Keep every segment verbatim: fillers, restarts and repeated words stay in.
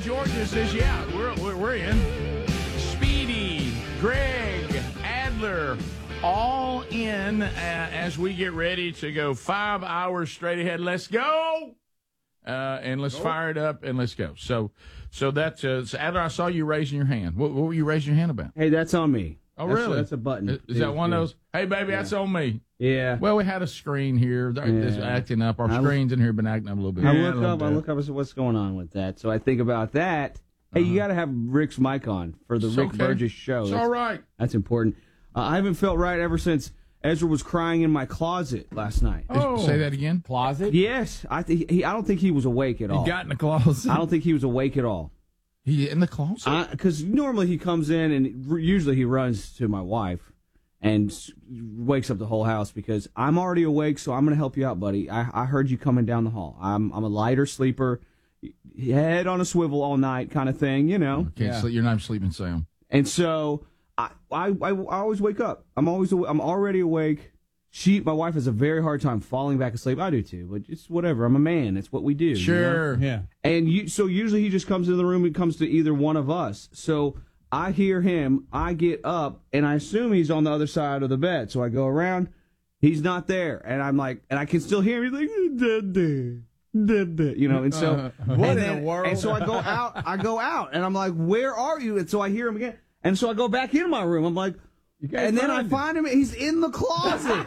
Georgia says, yeah, we're, we're, we're in. Speedy, Greg, Adler, all in uh, as we get ready to go five hours straight ahead. Let's go. Uh, and let's go. Fire it up and let's go. So, so that's, uh, so Adler, I saw you raising your hand. What, what were you raising your hand about? Hey, that's on me. Oh, that's really? A, that's a button. Is, is that one of those? Hey, baby, yeah. That's on me. Yeah. Well, we had a screen here. Yeah. It's acting up. Our I screens in here have been acting up a little bit. I yeah, look up. Bit. I look up. What's going on with that? So I think about that. Hey, uh-huh. You got to have Rick's mic on for the it's Rick okay. Burgess show. It's that's, all right. That's important. Uh, I haven't felt right ever since Ezra was crying in my closet last night. Oh. Say that again. Closet? Yes. I th- he, I don't think he was awake at all. He got in the closet. I don't think he was awake at all. He in the closet? Because normally he comes in and r- usually he runs to my wife and s- wakes up the whole house because I'm already awake, so I'm going to help you out, buddy. I, I heard you coming down the hall. I'm I'm a lighter sleeper, head on a swivel all night kind of thing, you know. Can't yeah. sleep. You're not sleeping, Sam. And so I, I I I always wake up. I'm always I'm already awake. She, my wife, has a very hard time falling back asleep. I do too, but it's whatever. I'm a man. It's what we do. Sure. You know? Yeah. And you, so usually he just comes into the room and comes to either one of us. So I hear him. I get up, and I assume he's on the other side of the bed. So I go around. He's not there, and I'm like, and I can still hear him. He's like, da, da, da, da, you know. And so, uh, what and in then, the world? And so I go out. I go out, and I'm like, where are you? And so I hear him again. And so I go back into my room. I'm like. And then I find him, he's in the closet.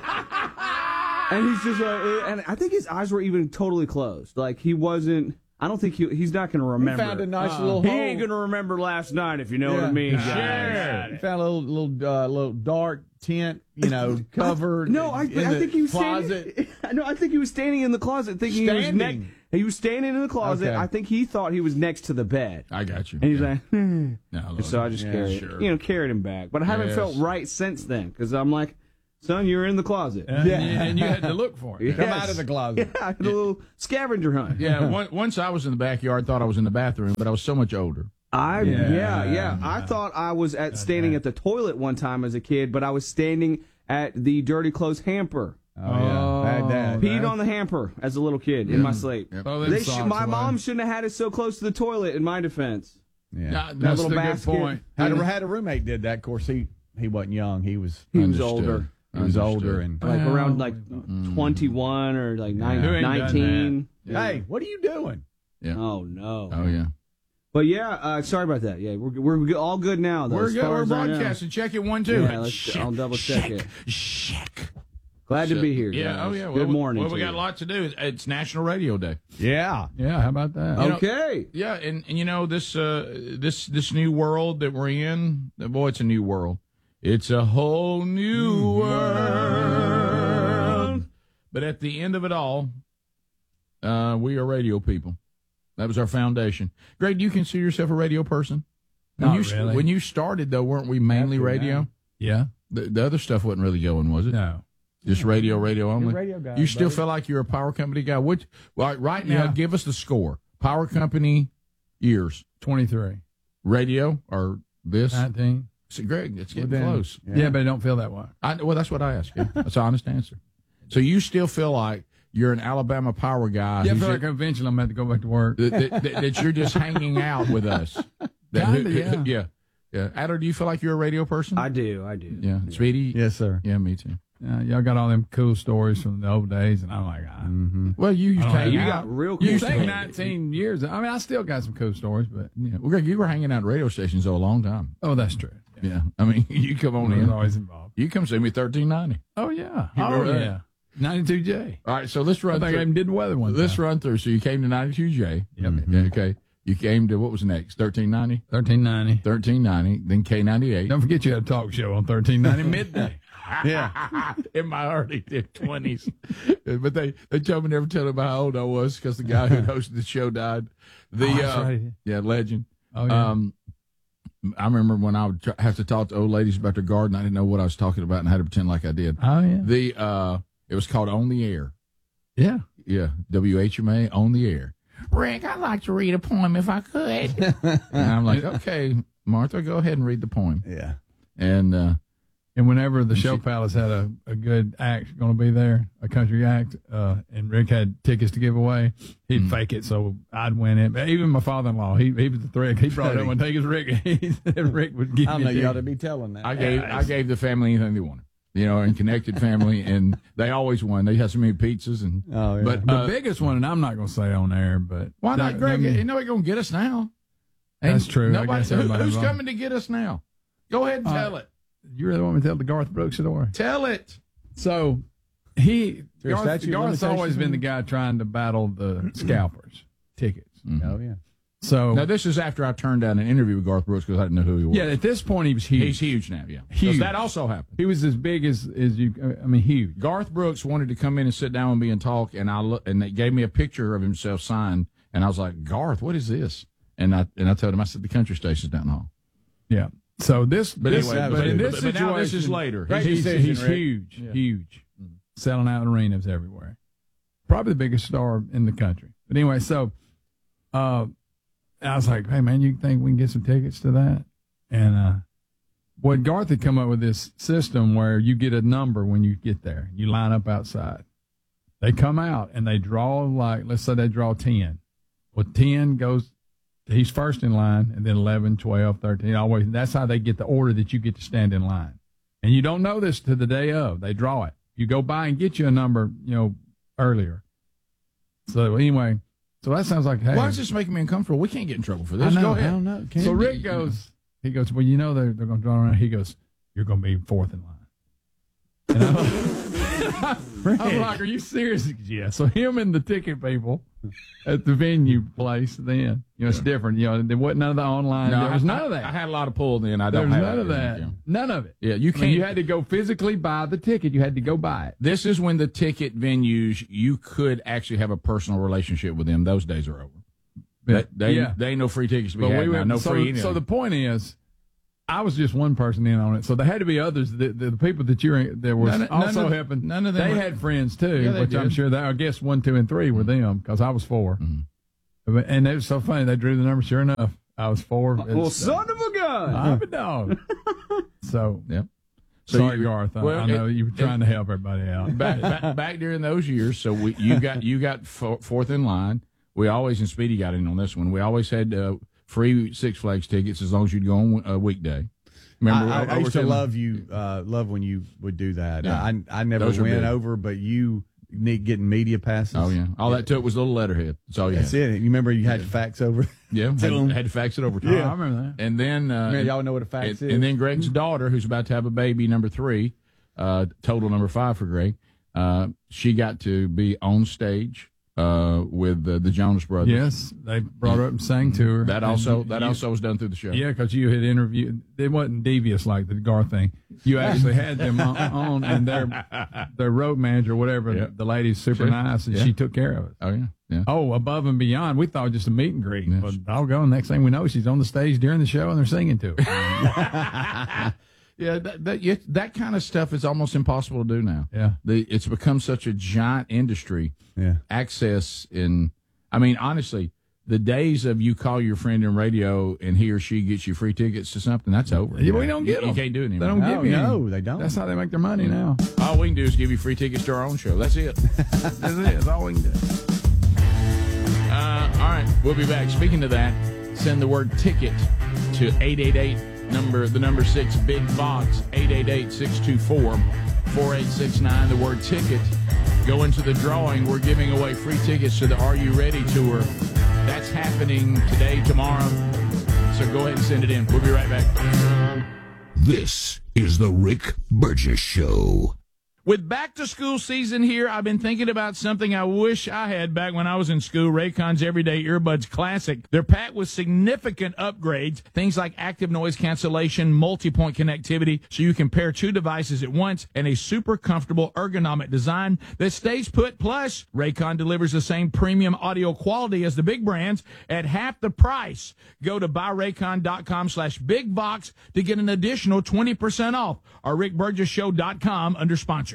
And he's just like, and I think his eyes were even totally closed. Like, he wasn't, I don't think he, he's not going to remember. He found a nice uh, little He hole. Ain't going to remember last night, if you know yeah. what I mean. Sure. He found a little, little, uh, little dark tent, you know, cover. No, I, in I the think he was closet. Standing, no, I think he was standing in the closet thinking standing. he was next. He was standing in the closet. Okay. I think he thought he was next to the bed. I got you. And he's yeah. like, hmm. No, and so I just yeah, carried, sure. you know, carried him back. But I haven't yes. felt right since then because I'm like, son, you're in the closet. Uh, yeah, and you had to look for it. Yes. Come out of the closet. Yeah, I had a little scavenger hunt. Yeah, one, once I was in the backyard, thought I was in the bathroom, but I was so much older. I yeah, yeah. yeah. yeah. I thought I was at That's standing bad. at the toilet one time as a kid, but I was standing at the dirty clothes hamper. Oh, yeah. Bad dad. Peed on the hamper as a little kid yeah. in my sleep. Yep. Oh, they sh- my mom shouldn't have had it so close to the toilet, in my defense. Yeah, no, that's little a basket. good point. Had a, had a roommate did that. Of course, he he wasn't young. He was He was Understood. older. he was Understood. older and Like Well, around like mm. twenty-one or like nine, Who ain't done nineteen. Yeah. hey, what are you doing? Yeah. Oh, no. Oh, yeah. But yeah, uh, sorry about that. Yeah, we're we're all good now. Though, We're as good. far We're as I know. broadcasting. Check it one, two. Yeah, let's, I'll double check, check it. Check. Glad to be here. Yeah. Guys. Oh, yeah. Good well, morning. Well, we to got you. a lot to do. It's, it's National Radio Day. Yeah, yeah. How about that? You know, Okay. Yeah, and, and you know this uh, this this new world that we're in. Boy, it's a new world. It's a whole new world. But at the end of it all, uh, we are radio people. That was our foundation. Greg, do you consider yourself a radio person? When Not you, really. When you started, though, weren't we mainly After radio? that. Yeah. The, the other stuff wasn't really going, was it? No. Just radio, radio only. radio guy, you still buddy. feel like you're a power company guy? Which, well, right now, Yeah. give us the score. Power company years. twenty-three. Radio or this? nineteen. So, Greg, it's getting Well, then- close. Yeah. but I don't feel that way. I, well, that's what I asked you. That's an honest answer. So you still feel like you're an Alabama power guy. Yeah, I who's feel like just- eventually I'm going to have to go back to work. that, that, that, that you're just hanging out with us. That, Kinda, yeah. yeah. Yeah. Adler, do you feel like you're a radio person? I do. I do. yeah. Speedy? Yes, sir. Yeah, me too. Uh, y'all got all them cool stories from the old days, and I'm like, ah. Mm-hmm. Well, you used I to don't hang know. You out. got real cool You used to think hang- nineteen years? I mean, I still got some cool stories, but Yeah. Well, Greg, you were hanging out at radio stations though a long time. oh, that's true. Yeah. I mean, you come on I was in. always involved. You come see me thirteen ninety. Oh yeah. You Oh remember that? yeah. ninety-two J. All right, so let's I run think I through. even did the weather one Let's time. run through. So you came to ninety-two J. Yep. Yeah, okay. You came to, what was next? thirteen ninety? thirteen ninety. thirteen ninety, then K ninety-eight. Don't forget you had a talk show on thirteen ninety midday. Yeah. In my early twenties. But they, they told me never tell them how old I was because the guy who hosted the show died. The Oh, that's uh, right. Yeah, legend. Oh yeah. Um, I remember when I would try, have to talk to old ladies about their garden, I didn't know what I was talking about and I had to pretend like I did. oh yeah. The uh, It was called On the Air. Yeah. Yeah, W H M A, On the Air. Rick, I'd like to read a poem if I could. And I'm like, okay, Martha, go ahead and read the poem. Yeah. And uh, And whenever the Show Palace had a, a good act going to be there, a country act, uh, and Rick had tickets to give away, he'd mm. fake it so I'd win it. But even my father-in-law, he he was the threat. He brought it up one day because Rick, he said Rick would give I don't me know, tickets. you ought to be telling that. I gave I gave the family anything they wanted. You know, and connected family, and they always won. They had so many pizzas, and oh, yeah. but the uh, biggest one, and I'm not going to say on air, but why not, that, Greg? I mean, You know they're going to get us now. That's And true. Nobody, I guess who, who's wrong. coming to get us now? Go ahead and tell uh, it. You really want me to tell the Garth Brooks story? Tell it. So he There Garth, statute Garth's always limitations? been the guy trying to battle the scalpers tickets. Mm-hmm. Oh, yeah. So Now, this is after I turned down an interview with Garth Brooks because I didn't know who he was. yeah, at this point he was huge. He's huge now, yeah. Huge. 'Cause that also happened. He was as big as as you. I mean, huge. Garth Brooks wanted to come in and sit down with me and talk, and I look, and they gave me a picture of himself signed, and I was like, Garth, what is this? And I and I told him, I said, the country station's down the hall. Yeah. So this, But this, anyway, but in but- this but now this is situation- later. He's, Great he's, decision, he's Rick. huge, Yeah. huge, selling out arenas everywhere. Probably the biggest star in the country. But anyway, so uh, I was like, hey man, you think we can get some tickets to that? And uh, what Garth had come up with this system where you get a number when you get there. You line up outside. They come out and they draw, like, let's say they draw ten. Well, ten goes, he's first in line, and then eleven, twelve, thirteen. Always. That's how they get the order that you get to stand in line. And you don't know this to the day of. They draw it. You go by and get you a number, you know, earlier. So anyway, so that sounds like, hey. Why is this making me uncomfortable? We can't get in trouble for this. I know, Go I ahead. don't know. Can So be. Rick goes, he goes, well, you know they're, they're going to draw around. He goes, you're going to be fourth in line. And I'm like, I'm like, are you serious? He goes, yeah. So him and the ticket people at the venue place then, you know, it's different. You know, there wasn't none of the online. No, there was I, none of I, that. I had a lot of pull then. I There don't was have none of that. Yeah. None of it. Yeah, you I can't. mean, you had to go physically buy the ticket. You had to go buy it. This is when the ticket venues, you could actually have a personal relationship with them. Those days are over. They, they, yeah. they ain't no free tickets to be But had we now. went, No so, free anything. so the point is, I was just one person in on it, so there had to be others. The, the, the people that you're in, that was None of- none also of- helping. none of them They were- had friends too, Yeah, they which I'm did. sure that I guess one, two, and three were them because I was four. Mm-hmm. But- And it was so funny. They drew the number. Sure enough, I was four. Well, It's- son of a gun. I'm a dog. So, Yep. So sorry, you- Garth. I, well, I know it- you were trying to help everybody out. back, back, back during those years, so we you got you got fo- fourth in line. We always, and Speedy got in on this one. We always had uh, free Six Flags tickets as long as you'd go on a weekday. Remember, I, I, I over used to ten- love you, uh, love when you would do that. Yeah. I I never Those are went big. over, but you need getting media passes. Oh yeah, all that took was a little letterhead. That's all you That's had. it. You remember you had to fax over. Yeah, Tell 'em. had, had to fax it over to Oh, him. I remember that. And then, uh, Man, y'all know what a fax and, is. and then Greg's daughter, who's about to have a baby, number three, uh, total number five for Greg. Uh, she got to be on stage uh, with uh, the Jonas Brothers. Yes, they brought her up and sang to her. That And also you- that you- also was done through the show. Yeah, because you had interviewed. It wasn't devious like the Garth thing. You actually had them on, on and their their road manager, whatever. Yeah. The lady's super Sure. nice, and Yeah. she took care of us. Oh yeah, yeah. Oh, above and beyond. We thought just a meet and greet, Yes. but I'll go. Next thing we know, she's on the stage during the show, and they're singing to her. Yeah, that that, yeah, that kind of stuff is almost impossible to do now. Yeah. The, it's become such a giant industry. Yeah. Access in, I mean, honestly, the days of you call your friend in radio and he or she gets you free tickets to something, that's over. Yeah, we don't You- get You them. can't do it They anymore. don't No, give you. no, any. they don't. That's how they make their money now. All we can do is give you free tickets to our own show. That's it. That's it. That's all we can do. Uh, all right, we'll be back. Speaking of that, send the word ticket to eight eight eight, number the number six, Big Box, eight eight eight, six two four, four eight six nine, the word ticket. Go into the drawing. We're giving away free tickets to the Are You Ready tour. That's happening today, tomorrow. So go ahead and send it in. We'll be right back. This is the Rick Burgess Show. With back-to-school season here, I've been thinking about something I wish I had back when I was in school, Raycon's Everyday Earbuds Classic. They're packed with significant upgrades, things like active noise cancellation, multi-point connectivity, so you can pair two devices at once, and a super comfortable ergonomic design that stays put. Plus, Raycon delivers the same premium audio quality as the big brands at half the price. Go to buyraycon.com slash big box to get an additional twenty percent off, or rick burgess show dot com under sponsors.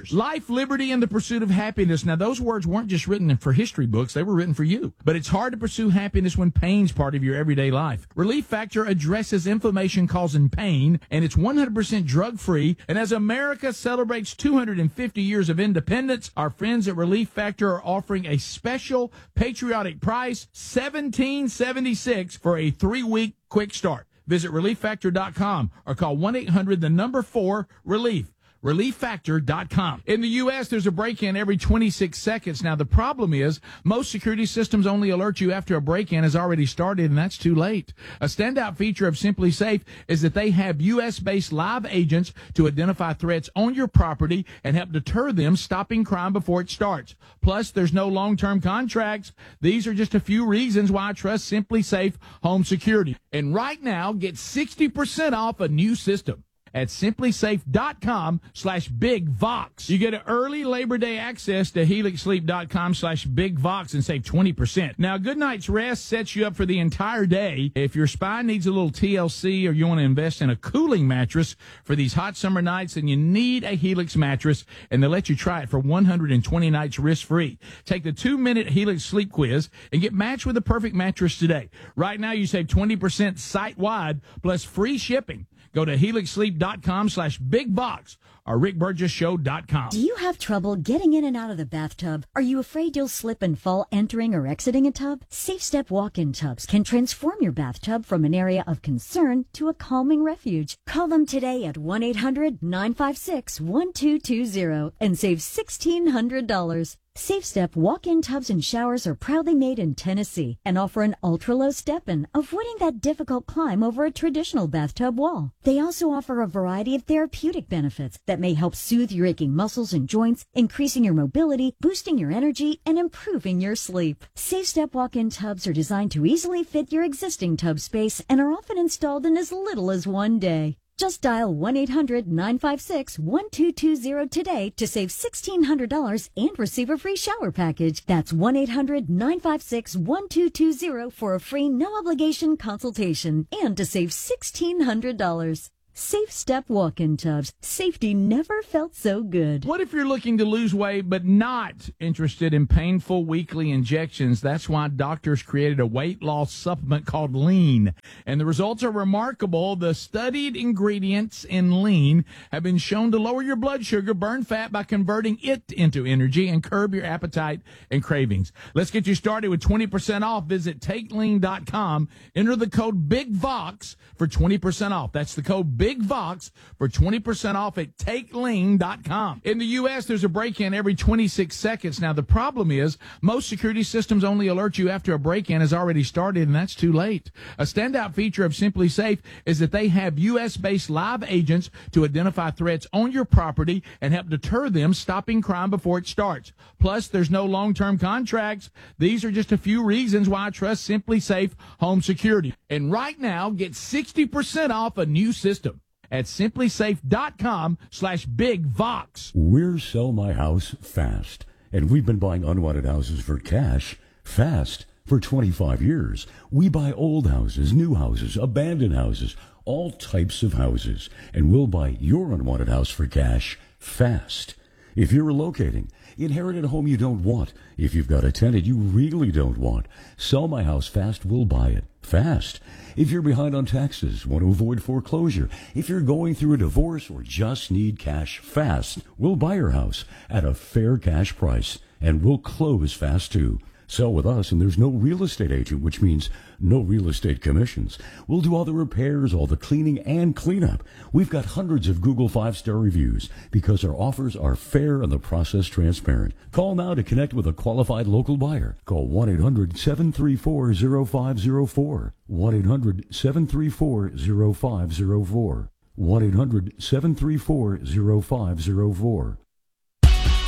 Factors. Life, liberty, and the pursuit of happiness. Now, those words weren't just written for history books. They were written for you. But it's hard to pursue happiness when pain's part of your everyday life. Relief Factor addresses inflammation-causing pain, and it's one hundred percent drug-free. And as America celebrates two hundred fifty years of independence, our friends at Relief Factor are offering a special patriotic price, seventeen seventy-six, for a three-week quick start. Visit relief factor dot com or call one eight hundred the number four relief. relief factor dot com. In the U S, there's a break-in every twenty-six seconds. Now, the problem is most security systems only alert you after a break-in has already started, and that's too late. A standout feature of Simply Safe is that they have U S-based live agents to identify threats on your property and help deter them, stopping crime before it starts. Plus, there's no long-term contracts. These are just a few reasons why I trust Simply Safe Home Security. And right now, get sixty percent off a new system at simply safe dot com slash big vox. You get an early Labor Day access to helix sleep dot com slash big vox and save twenty percent. Now, a good night's rest sets you up for the entire day. If your spine needs a little T L C or you want to invest in a cooling mattress for these hot summer nights, then you need a Helix mattress, and they'll let you try it for one hundred twenty nights risk-free. Take the two-minute Helix sleep quiz and get matched with the perfect mattress today. Right now, you save twenty percent site-wide plus free shipping. Go to helix sleep dot com slash big box or rick burgess show dot com. Do you have trouble getting in and out of the bathtub? Are you afraid you'll slip and fall entering or exiting a tub? Safe Step walk-in tubs can transform your bathtub from an area of concern to a calming refuge. Call them today at one eight hundred nine five six one two two zero and save sixteen hundred dollars. Safe Step walk-in tubs and showers are proudly made in Tennessee and offer an ultra-low step-in, avoiding that difficult climb over a traditional bathtub wall. They also offer a variety of therapeutic benefits that may help soothe your aching muscles and joints, increasing your mobility, boosting your energy, and improving your sleep. Safe Step walk-in tubs are designed to easily fit your existing tub space and are often installed in as little as one day. Just dial one eight hundred nine five six one two two zero today to save sixteen hundred dollars and receive a free shower package. That's one eight hundred nine five six one two two zero for a free no-obligation consultation and to save sixteen hundred dollars. Safe Step walk-in tubs. Safety never felt so good. What if you're looking to lose weight but not interested in painful weekly injections? That's why doctors created a weight loss supplement called Lean. And the results are remarkable. The studied ingredients in Lean have been shown to lower your blood sugar, burn fat by converting it into energy, and curb your appetite and cravings. Let's get you started with twenty percent off. Visit take lean dot com. Enter the code BIGVOX for twenty percent off. That's the code BIGVOX. Big Vox for twenty percent off at take lean dot com. In the U S, there's a break-in every twenty-six seconds. Now, the problem is most security systems only alert you after a break-in has already started, and that's too late. A standout feature of Simply Safe is that they have U S-based live agents to identify threats on your property and help deter them, stopping crime before it starts. Plus, there's no long-term contracts. These are just a few reasons why I trust Simply Safe Home Security. And right now, get sixty percent off a new system at simply safe dot com slash big vox. We're Sell My House Fast, and we've been buying unwanted houses for cash fast for twenty-five years. We buy old houses, new houses, abandoned houses, all types of houses, and we'll buy your unwanted house for cash fast. If you're relocating, inherit a home you don't want. If you've got a tenant you really don't want, Sell My House Fast will buy it fast. If you're behind on taxes, want to avoid foreclosure, if you're going through a divorce or just need cash fast, we'll buy your house at a fair cash price, and we'll close fast too. Sell with us, and there's no real estate agent, which means no real estate commissions. We'll do all the repairs, all the cleaning, and cleanup. We've got hundreds of Google five-star reviews because our offers are fair and the process transparent. Call now to connect with a qualified local buyer. Call one eight hundred seven three four zero five zero four. one eight hundred seven three four zero five zero four. one eight hundred seven three four zero five zero four.